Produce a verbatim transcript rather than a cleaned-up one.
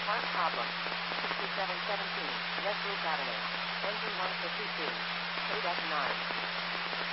Part problem. sixty-seven seventeen. Red Group Avenue. Engine one fifty-two. Code F nine.